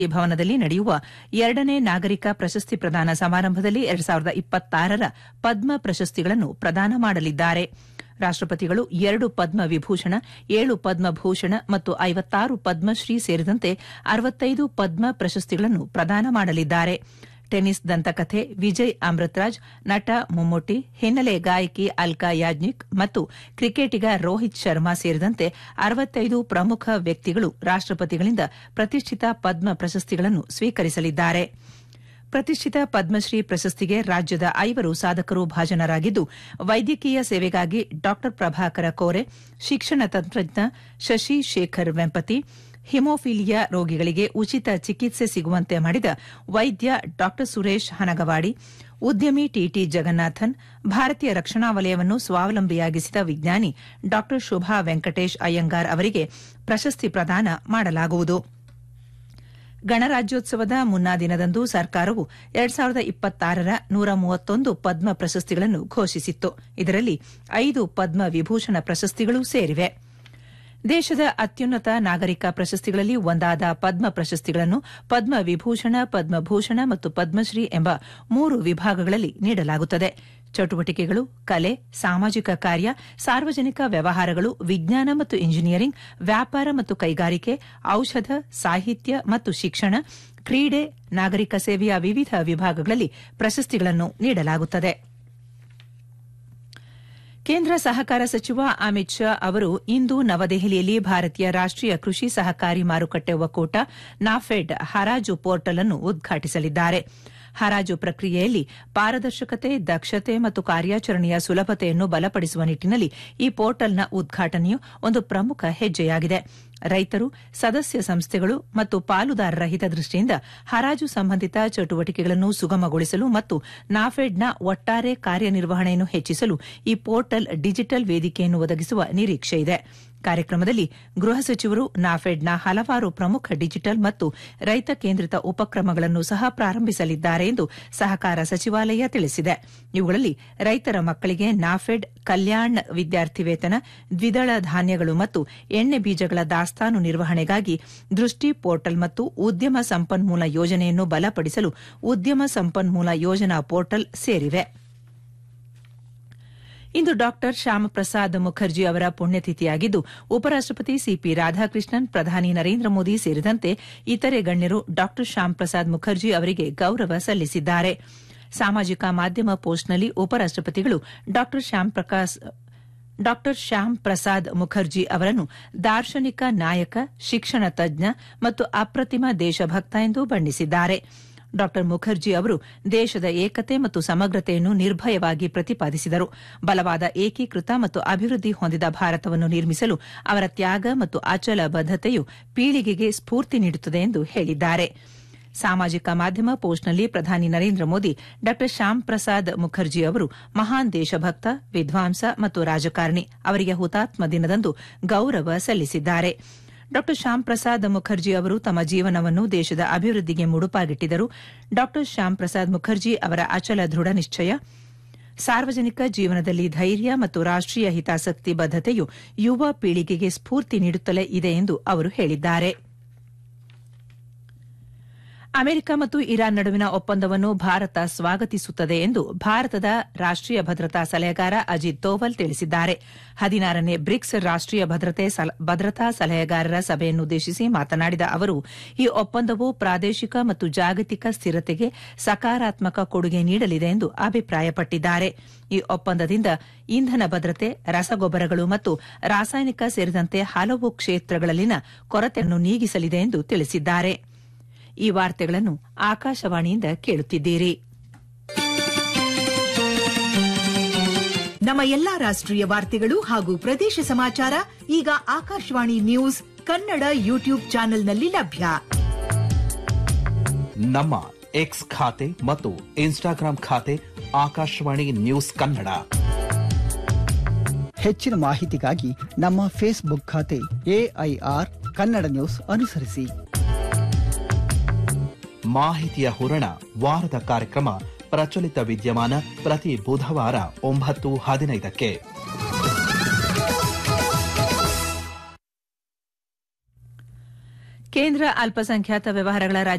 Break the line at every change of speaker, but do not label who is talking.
ಭವನದಲ್ಲಿ ನಡೆಯುವ 2ನೇ ನಾಗರಿಕ ಪ್ರಶಸ್ತಿ ಪ್ರದಾನ ಸಮಾರಂಭದಲ್ಲಿ 2026ರ ಪದ್ಮ ಪ್ರಶಸ್ತಿಗಳನ್ನು ಪ್ರದಾನ ಮಾಡಲಿದ್ದಾರೆ. ರಾಷ್ಟಪತಿಗಳು 2 ಪದ್ಮ ವಿಭೂಷಣ, 7 ಪದ್ಮಭೂಷಣ ಮತ್ತು 56 ಪದ್ಮಶ್ರೀ ಸೇರಿದಂತೆ 65 ಪದ್ಮ ಪ್ರಶಸ್ತಿಗಳನ್ನು ಪ್ರದಾನ ಮಾಡಲಿದ್ದಾರೆ. ಟೆನ್ನಿಸ್ ದಂತಕಥೆ ವಿಜಯ್ ಅಮೃತರಾಜ್, ನಟ ಮಮ್ಮೂಟಿ, ಹಿನ್ನೆಲೆ ಗಾಯಕಿ ಅಲ್ಕಾ ಯಾಜ್ನಿಕ್ ಮತ್ತು ಕ್ರಿಕೆಟಿಗ ರೋಹಿತ್ ಶರ್ಮಾ ಸೇರಿದಂತೆ 65 ಪ್ರಮುಖ ವ್ಯಕ್ತಿಗಳು ರಾಷ್ಟಪತಿಗಳಿಂದ ಪ್ರತಿಷ್ಠಿತ ಪದ್ಮ ಪ್ರಶಸ್ತಿಗಳನ್ನು ಸ್ವೀಕರಿಸಲಿದ್ದಾರೆ. ಪ್ರತಿಷ್ಠಿತ ಪದ್ಮಶ್ರೀ ಪ್ರಶಸ್ತಿಗೆ ರಾಜ್ಯದ 5 ಸಾಧಕರು ಭಾಜನರಾಗಿದ್ದು, ವೈದ್ಯಕೀಯ ಸೇವೆಗಾಗಿ ಡಾ ಪ್ರಭಾಕರ ಕೋರೆ, ಶಿಕ್ಷಣ ತಂತ್ರಜ್ಞ ಶಶಿ ಶೇಖರ್ ವೆಂಪತಿ, ಹಿಮೋಫಿಲಿಯಾ ರೋಗಿಗಳಿಗೆ ಉಚಿತ ಚಿಕಿತ್ಸೆ ಸಿಗುವಂತೆ ಮಾಡಿದ ವೈದ್ಯ ಡಾ ಸುರೇಶ್ ಹನಗವಾಡಿ, ಉದ್ಯಮಿ ಟಿಟಿ ಜಗನ್ನಾಥನ್, ಭಾರತೀಯ ರಕ್ಷಣಾ ವಲಯವನ್ನು ಸ್ವಾವಲಂಬಿಯಾಗಿಸಿದ ವಿಜ್ಞಾನಿ ಡಾ ಶೋಭಾ ವೆಂಕಟೇಶ್ ಅಯ್ಯಂಗಾರ್ ಅವರಿಗೆ ಪ್ರಶಸ್ತಿ ಪ್ರದಾನ ಮಾಡಲಾಗುವುದು. ಗಣರಾಜ್ಯೋತ್ಸವದ ಮುನ್ನಾ ದಿನದಂದು ಸರ್ಕಾರವು 2026ರ 131 ಪದ್ಮ ಪ್ರಶಸ್ತಿಗಳನ್ನು ಘೋಷಿಸಿತ್ತು. ಇದರಲ್ಲಿ 5 ಪದ್ಮ ವಿಭೂಷಣ ಪ್ರಶಸ್ತಿಗಳೂ ಸೇರಿವೆ. ದೇಶದ ಅತ್ಯುನ್ನತ ನಾಗರಿಕ ಪ್ರಶಸ್ತಿಗಳಲ್ಲಿ ಒಂದಾದ ಪದ್ಮ ಪ್ರಶಸ್ತಿಗಳನ್ನು ಪದ್ಮ ವಿಭೂಷಣ, ಪದ್ಮಭೂಷಣ ಮತ್ತು ಪದ್ಮಶ್ರೀ ಎಂಬ 3 ವಿಭಾಗಗಳಲ್ಲಿ ನೀಡಲಾಗುತ್ತದೆ. ಚಟುವಟಿಕೆಗಳು, ಕಲೆ, ಸಾಮಾಜಿಕ ಕಾರ್ಯ, ಸಾರ್ವಜನಿಕ ವ್ಯವಹಾರಗಳು, ವಿಜ್ಞಾನ ಮತ್ತು ಇಂಜಿನಿಯರಿಂಗ್, ವ್ಯಾಪಾರ ಮತ್ತು ಕೈಗಾರಿಕೆ, ಔಷಧ, ಸಾಹಿತ್ಯ ಮತ್ತು ಶಿಕ್ಷಣ, ಕ್ರೀಡೆ, ನಾಗರಿಕ ಸೇವೆಯ ವಿವಿಧ ವಿಭಾಗಗಳಲ್ಲಿ ಪ್ರಶಸ್ತಿಗಳನ್ನು ನೀಡಲಾಗುತ್ತದೆ. ಕೇಂದ್ರ ಸಹಕಾರ ಸಚಿವ ಅಮಿತ್ ಶಾ ಅವರು ಇಂದು ನವದೆಹಲಿಯಲ್ಲಿ ಭಾರತೀಯ ರಾಷ್ಟೀಯ ಕೃಷಿ ಸಹಕಾರಿ ಮಾರುಕಟ್ಟೆ ಒಕ್ಕೂಟ ನಾಫೆಡ್ ಹರಾಜು ಪೋರ್ಟಲ್ ಅನ್ನು ಉದ್ಘಾಟಿಸಲಿದ್ದಾರೆ. ಹರಾಜು ಪ್ರಕ್ರಿಯೆಯಲ್ಲಿ ಪಾರದರ್ಶಕತೆ, ದಕ್ಷತೆ ಮತ್ತು ಕಾರ್ಯಾಚರಣೆಯ ಸುಲಭತೆಯನ್ನು ಬಲಪಡಿಸುವ ನಿಟ್ಟಿನಲ್ಲಿ ಈ ಪೋರ್ಟಲ್ನ ಉದ್ಘಾಟನೆಯು ಒಂದು ಪ್ರಮುಖ ಹೆಜ್ಜೆಯಾಗಿದೆ. ರೈತರು, ಸದಸ್ಯ ಸಂಸ್ಥೆಗಳು ಮತ್ತು ಪಾಲುದಾರರ ಹಿತದೃಷ್ಟಿಯಿಂದ ಹರಾಜು ಸಂಬಂಧಿತ ಚಟುವಟಿಕೆಗಳನ್ನು ಸುಗಮಗೊಳಿಸಲು ಮತ್ತು ನಾಫೆಡ್ನ ಒಟ್ಟಾರೆ ಕಾರ್ಯನಿರ್ವಹಣೆಯನ್ನು ಹೆಚ್ಚಿಸಲು ಈ ಪೋರ್ಟಲ್ ಡಿಜಿಟಲ್ ವೇದಿಕೆಯನ್ನು ಒದಗಿಸುವ ನಿರೀಕ್ಷೆಯಿದೆ. ಕಾರ್ಯಕ್ರಮದಲ್ಲಿ ಗೃಹ ಸಚಿವರು ನಾಫೆಡ್ನ ಹಲವಾರು ಪ್ರಮುಖ ಡಿಜಿಟಲ್ ಮತ್ತು ರೈತ ಕೇಂದ್ರಿತ ಉಪಕ್ರಮಗಳನ್ನು ಸಹ ಪ್ರಾರಂಭಿಸಲಿದ್ದಾರೆ ಎಂದು ಸಹಕಾರ ಸಚಿವಾಲಯ ತಿಳಿಸಿದೆ. ಇವುಗಳಲ್ಲಿ ರೈತರ ಮಕ್ಕಳಿಗೆ ನಾಫೆಡ್ ಕಲ್ಯಾಣ್ ವಿದ್ಯಾರ್ಥಿ ವೇತನ, ದ್ವಿದಳ ಧಾನ್ಯಗಳು ಮತ್ತು ಎಣ್ಣೆ ಬೀಜಗಳ ದಾಸ್ತಾನು ನಿರ್ವಹಣೆಗಾಗಿ ದೃಷ್ಟಿ ಪೋರ್ಟಲ್ ಮತ್ತು ಉದ್ಯಮ ಸಂಪನ್ಮೂಲ ಯೋಜನೆಯನ್ನು ಬಲಪಡಿಸಲು ಉದ್ಯಮ ಸಂಪನ್ಮೂಲ ಯೋಜನಾ ಪೋರ್ಟಲ್ ಸೇರಿವೆ. ಇಂದು ಡಾ ಶ್ಯಾಮಪ್ರಸಾದ್ ಮುಖರ್ಜಿ ಅವರ ಪುಣ್ಯತಿಥಿಯಾಗಿದ್ದು, ಉಪರಾಷ್ಟಪತಿ ಸಿಪಿ ರಾಧಾಕೃಷ್ಣನ್, ಪ್ರಧಾನಿ ನರೇಂದ್ರ ಮೋದಿ ಸೇರಿದಂತೆ ಇತರೆ ಗಣ್ಯರು ಡಾ ಶ್ಯಾಮಪ್ರಸಾದ್ ಮುಖರ್ಜಿ ಅವರಿಗೆ ಗೌರವ ಸಲ್ಲಿಸಿದ್ದಾರೆ. ಸಾಮಾಜಿಕ ಮಾಧ್ಯಮ ಪೋಸ್ಟ್ನಲ್ಲಿ ಉಪರಾಷ್ಟಪತಿಗಳು ಡಾ ಶ್ಯಾಮ್ ಪ್ರಸಾದ್ ಮುಖರ್ಜಿ ಅವರನ್ನು ದಾರ್ಶನಿಕ ನಾಯಕ, ಶಿಕ್ಷಣ ತಜ್ಞ ಮತ್ತು ಅಪ್ರತಿಮ ದೇಶಭಕ್ತ ಎಂದು ಬಣ್ಣಿಸಿದ್ದಾರೆ. ಡಾ ಮುಖರ್ಜಿ ಅವರು ದೇಶದ ಏಕತೆ ಮತ್ತು ಸಮಗ್ರತೆಯನ್ನು ನಿರ್ಭಯವಾಗಿ ಪ್ರತಿಪಾದಿಸಿದರು. ಬಲವಾದ ಏಕೀಕೃತ ಮತ್ತು ಅಭಿವೃದ್ಧಿ ಹೊಂದಿದ ಭಾರತವನ್ನು ನಿರ್ಮಿಸಲು ಅವರ ತ್ಯಾಗ ಮತ್ತು ಅಚಲ ಬದ್ಧತೆಯು ಪೀಳಿಗೆಗೆ ಸ್ಫೂರ್ತಿ ನೀಡುತ್ತದೆ ಎಂದು ಹೇಳಿದ್ದಾರೆ. ಸಾಮಾಜಿಕ ಮಾಧ್ಯಮ ಪೋಸ್ಟ್ನಲ್ಲಿ ಪ್ರಧಾನಿ ನರೇಂದ್ರ ಮೋದಿ ಡಾ ಶ್ಯಾಮ್ ಪ್ರಸಾದ್ ಮುಖರ್ಜಿ ಅವರು ಮಹಾನ್ ದೇಶಭಕ್ತ, ವಿದ್ವಾಂಸ ಮತ್ತು ರಾಜಕಾರಣಿ, ಅವರಿಗೆ ಹುತಾತ್ಮ ದಿನದಂದು ಗೌರವ ಸಲ್ಲಿಸಿದ್ದಾರೆ. ಡಾ ಶ್ಯಾಮ್ ಪ್ರಸಾದ್ ಮುಖರ್ಜಿ ಅವರು ತಮ್ಮ ಜೀವನವನ್ನು ದೇಶದ ಅಭಿವೃದ್ಧಿಗೆ ಮುಡುಪಾಗಿಟ್ಟಿದ್ದರು. ಡಾ ಶ್ಯಾಮ್ ಪ್ರಸಾದ್ ಮುಖರ್ಜಿ ಅವರ ಅಚಲ ದೃಢ ನಿಶ್ಚಯ, ಸಾರ್ವಜನಿಕ ಜೀವನದಲ್ಲಿ ಧೈರ್ಯ ಮತ್ತು ರಾಷ್ಟೀಯ ಹಿತಾಸಕ್ತಿ ಬದ್ಧತೆಯು ಯುವ ಪೀಳಿಗೆಗೆ ಸ್ಫೂರ್ತಿ ನೀಡುತ್ತಲೇ ಇದೆ ಎಂದು ಅವರು ಹೇಳಿದ್ದಾರೆ. ಅಮೆರಿಕ ಮತ್ತು ಇರಾನ್ ನಡುವಿನ ಒಪ್ಪಂದವನ್ನು ಭಾರತ ಸ್ವಾಗತಿಸುತ್ತದೆ ಎಂದು ಭಾರತದ ರಾಷ್ಟೀಯ ಭದ್ರತಾ ಸಲಹೆಗಾರ ಅಜಿತ್ ದೋವಲ್ ತಿಳಿಸಿದ್ದಾರೆ. 16ನೇ ಬ್ರಿಕ್ಸ್ ರಾಷ್ಟೀಯ ಭದ್ರತಾ ಸಲಹೆಗಾರರ ಸಭೆಯನ್ನುದ್ದೇಶಿಸಿ ಮಾತನಾಡಿದ ಅವರು, ಈ ಒಪ್ಪಂದವು ಪ್ರಾದೇಶಿಕ ಮತ್ತು ಜಾಗತಿಕ ಸ್ಥಿರತೆಗೆ ಸಕಾರಾತ್ಮಕ ಕೊಡುಗೆ ನೀಡಲಿದೆ ಎಂದು ಅಭಿಪ್ರಾಯಪಟ್ಟಿದ್ದಾರೆ. ಈ ಒಪ್ಪಂದದಿಂದ ಇಂಧನ ಭದ್ರತೆ, ರಸಗೊಬ್ಬರಗಳು ಮತ್ತು ರಾಸಾಯನಿಕ ಸೇರಿದಂತೆ ಹಲವು ಕ್ಷೇತ್ರಗಳಲ್ಲಿನ ಕೊರತೆಯನ್ನು ನೀಗಿಸಲಿದೆ ಎಂದು ತಿಳಿಸಿದ್ದಾರೆ. ಈ ವಾರ್ತೆಗಳನ್ನು ಆಕಾಶವಾಣಿಯಿಂದ ಕೇಳುತ್ತಿದ್ದೀರಿ.
ನಮ್ಮ ಎಲ್ಲಾ ರಾಷ್ಟ್ರೀಯ ವಾರ್ತೆಗಳು ಹಾಗೂ ಪ್ರದೇಶ ಸಮಾಚಾರ ಈಗ ಆಕಾಶವಾಣಿ ನ್ಯೂಸ್ ಕನ್ನಡ ಯೂಟ್ಯೂಬ್ ಚಾನೆಲ್ನಲ್ಲಿ ಲಭ್ಯ.
ನಮ್ಮ ಎಕ್ಸ್ ಖಾತೆ ಮತ್ತು ಇನ್ಸ್ಟಾಗ್ರಾಂ ಖಾತೆ ಆಕಾಶವಾಣಿ ನ್ಯೂಸ್ ಕನ್ನಡ.
ಹೆಚ್ಚಿನ ಮಾಹಿತಿಗಾಗಿ ನಮ್ಮ ಫೇಸ್ಬುಕ್ ಖಾತೆ AIR ಕನ್ನಡ ನ್ಯೂಸ್ ಅನುಸರಿಸಿ.
ಮಾಹಿತಿಯ ಹೂರಣ ವಾರದ ಕಾರ್ಯಕ್ರಮ ಪ್ರಚಲಿತ ವಿದ್ಯಮಾನ ಪ್ರತಿ ಬುಧವಾರ 9:15.
ಕೇಂದ್ರ ಕೇಂದ್ರ ಅಲ್ಪಸಂಖ್ಯಾತ ವ್ಯವಹಾರಗಳ